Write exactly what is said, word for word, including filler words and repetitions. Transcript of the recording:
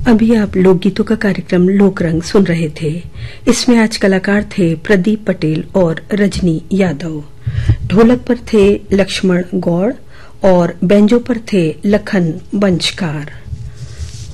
अभी आप लोकगीतों का कार्यक्रम लोकरंग सुन रहे थे। इसमें आज कलाकार थे प्रदीप पटेल और रजनी यादव। ढोलक पर थे लक्ष्मण गौड़ और बैंजो पर थे लखन बंचकार।